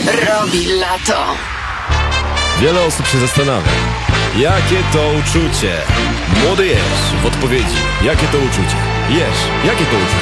robi lato. Wiele osób się zastanawia, jakie to uczucie? Młody Jesz w odpowiedzi, jakie to uczucie? Jesz, jakie to uczucie?